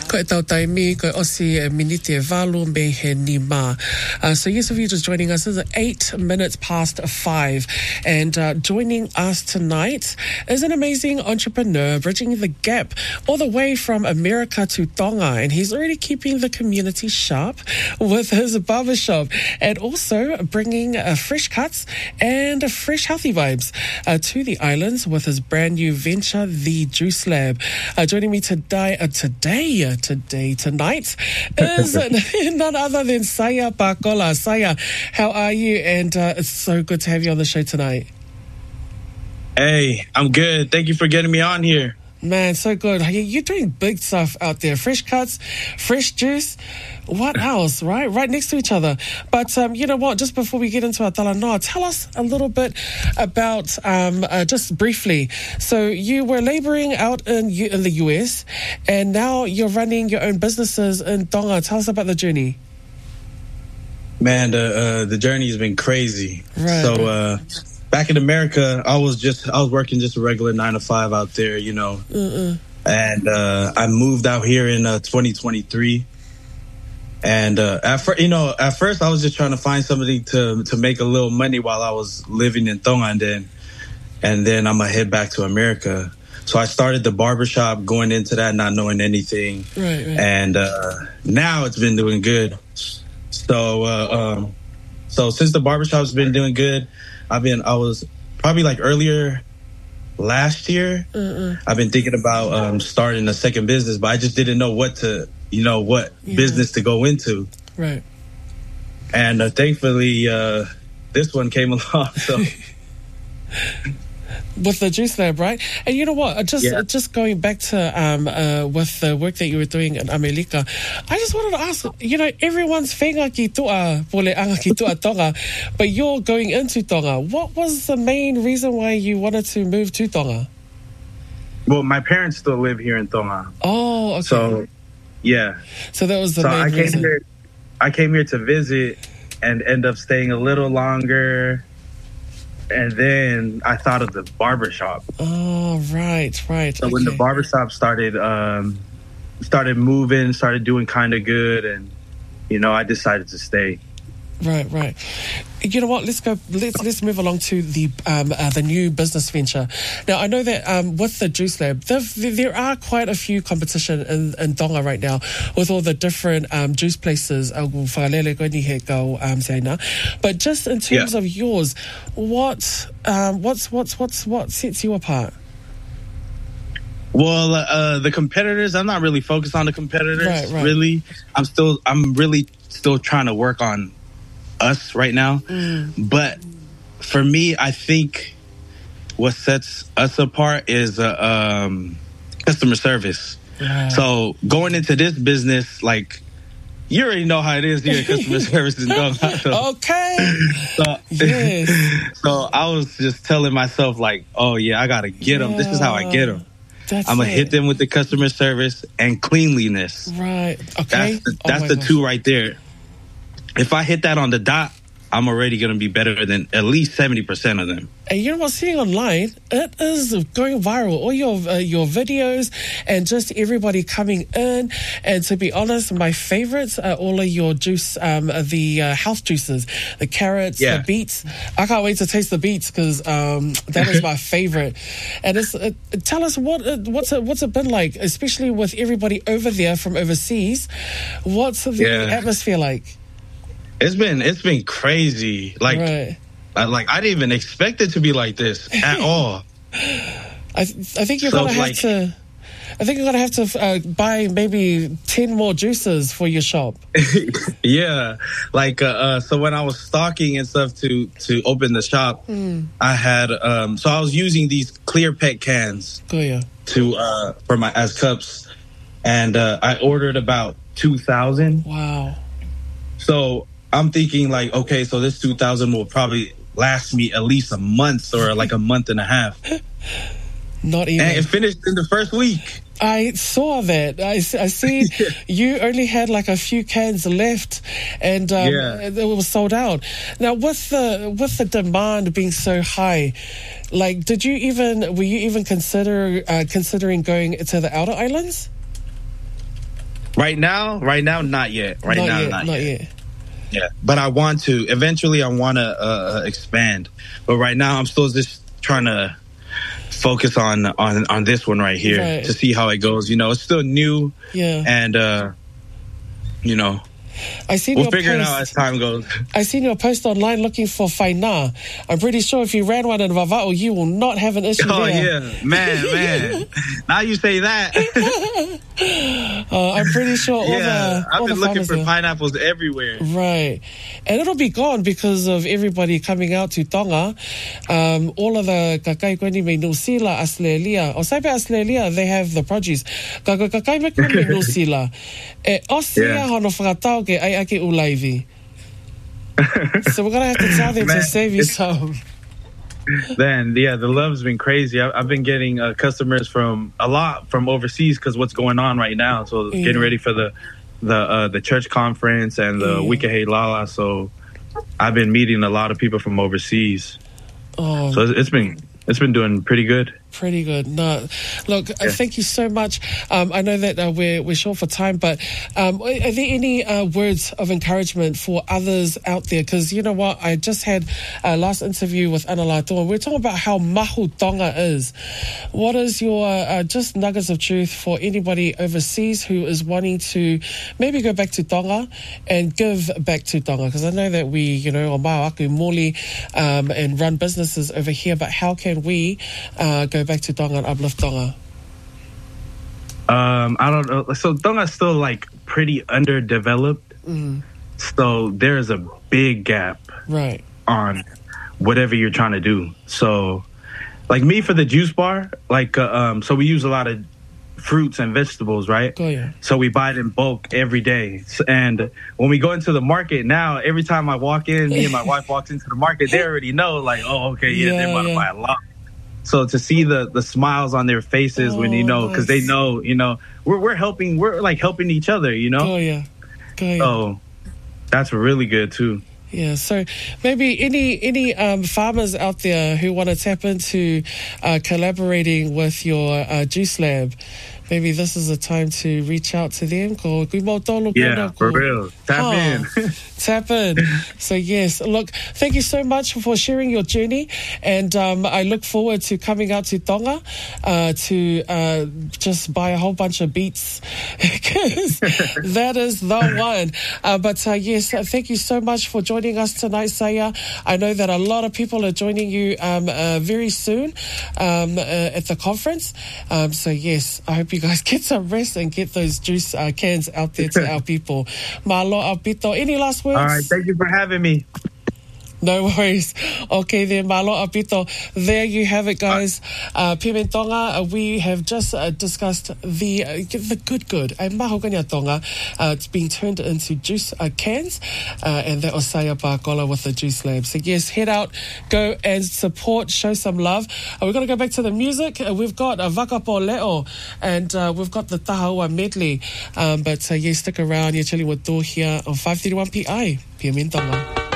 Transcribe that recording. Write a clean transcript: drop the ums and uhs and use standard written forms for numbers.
Ko e tau taimi, ko e osi e miniti e walu me he ni ma. So yes, if you're just joining us, it's 8 minutes past 5. And joining us tonight is an amazing entrepreneur bridging the gap all the way from America to Tonga. And he's already keeping the community sharp with his barbershop and also bringing fresh cuts and fresh healthy vibes to the islands with his brand new venture, The Juice Lab. Joining me tonight is none other than Saya Pakola. Saya, how are you? And it's so good to have you on the show tonight. Hey, I'm good. Thank you for getting me on here. Man, so good. You're doing big stuff out there. Fresh cuts, fresh juice. What else, right? Right next to each other. But you know what? Just before we get into our talanoa, tell us a little bit about, just briefly. So you were laboring out in the US, and now you're running your own businesses in Tonga. Tell us about the journey. Man, the journey has been crazy. Right. So back in America, I was working just a regular 9-to-5 out there, you know. And I moved out here in 2023. And at first I was just trying to find something to make a little money while I was living in Tonga, and then I'm gonna head back to America. So I started the barbershop, going into that not knowing anything. Right. And now it's been doing good. So since the barbershop's been doing good, I was probably like earlier last year, I've been thinking about starting a second business, but I just didn't know what business to go into. Right. And thankfully, this one came along. So. With the Juice Lab, right? And you know what? Just going back to with the work that you were doing in America, I just wanted to ask, you know, everyone's whenga ki tua, pole anga ki tua Tonga, but you're going into Tonga. What was the main reason why you wanted to move to Tonga? Well, my parents still live here in Tonga. Oh, okay. So, yeah. So that was the main reason. I came here to visit and end up staying a little longer. And then I thought of the barbershop. Oh, right. So when the barbershop started moving, started doing kind of good, and, you know, I decided to stay. Right. You know what? Let's move along to the new business venture. Now, I know that with the Juice Lab, there are quite a few competition in Tonga right now with all the different juice places. But just in terms of yours, what sets you apart? Well, the competitors, I'm not really focused on the competitors. Right. Really, I'm really still trying to work on us right now. But for me, I think what sets us apart is customer service. So going into this business, like, you already know how it is here at customer service in Tonga. Okay. So I was just telling myself, like, oh yeah, I gotta get them. This is how I get them. I'm gonna hit them with the customer service and cleanliness. Right. Okay. That's the two right there. If I hit that on the dot, I'm already going to be better than at least 70% of them. And you know what? Seeing online, it is going viral. All your videos and just everybody coming in. And to be honest, my favorites are all of your juice, the health juices, the carrots, the beets. I can't wait to taste the beets because that is my favorite. And tell us what's it been like, especially with everybody over there from overseas. What's the atmosphere like? It's been crazy. Like, I didn't even expect it to be like this at all. I think you're gonna have to. I think you're gonna have to buy maybe 10 more juices for your shop. Yeah, like so when I was stocking and stuff to open the shop, I had so I was using these clear pet cans as cups, and I ordered about 2,000. Wow. So I'm thinking, like, okay, so this 2,000 will probably last me at least a month or like a month and a half. Not even. And it finished in the first week. I saw that. I see you only had like a few cans left, and it was sold out. Now, with the demand being so high, like, were you even considering going to the outer islands? Right now, not yet. Not yet. Yeah, but I want to. Eventually, I want to expand. But right now, I'm still just trying to focus on this one right here to see how it goes. It's still new. Yeah. And, we'll figure it out as time goes. I seen your post online looking for whainā. I'm pretty sure if you ran one in Vava'o, you will not have an issue there. Oh, yeah. Man. Now you say that. I'm pretty sure I've been looking for pineapples everywhere. Right. And it'll be gone because of everybody coming out to Tonga. All of the kakai koeni me Nusila Aslelia. O Saipe Aslelia, they have the produce. Kakai me koeni me Nusila. Osia hono whakatau ke ai ake ulaivi. So we're going to have to tell them to save you some. Then, the love's been crazy. I've been getting customers from overseas because what's going on right now. So getting ready for the church conference and the Wikahei Lala. So I've been meeting a lot of people from overseas. Oh. So it's been doing pretty good. Pretty good. No, look, thank you so much. I know that we're short for time, but are there any words of encouragement for others out there? Because you know what, I just had a last interview with Ana Lato, and we're talking about how mahu Tonga is. What is your just nuggets of truth for anybody overseas who is wanting to maybe go back to Tonga and give back to Tonga? Because I know that we, o mau aku moli and run businesses over here, but how can we go back to Tonga and uplift Tonga? I don't know. So Tonga's still like pretty underdeveloped. So there's a big gap on whatever you're trying to do. So like me for the juice bar, so we use a lot of fruits and vegetables, right? Oh, yeah. So we buy it in bulk every day. And when we go into the market now, every time I walk in, me and my wife walks into the market, they already know they're about to buy a lot. So to see the smiles on their faces when because they know, we're helping each other, Oh yeah. So that's really good too. Yeah, so maybe any farmers out there who want to tap into collaborating with your juice lab, maybe this is a time to reach out to them. Yeah, for real. Tap in. Tap in. So yes, look, thank you so much for sharing your journey, and I look forward to coming out to Tonga to just buy a whole bunch of beets because that is the one. But yes, thank you so much for joining us tonight, Saya. I know that a lot of people are joining you very soon at the conference. So yes, I hope you guys get some rest and get those juice cans out there to our people. Malo Apito. Any last words? All right, thank you for having me. No worries. Okay, then, Malo Apito. There you have it, guys. Pimentonga, we have just discussed the good. Mahogania Tonga. It's being turned into juice cans. And that was Saya Pakola with the Juice Lab. So, yes, head out, go and support, show some love. We're going to go back to the music. We've got Vakapo Leo and we've got the Tahaua medley. But, yes, stick around. You're chilling with Dor here on 531 PI. Pimentonga.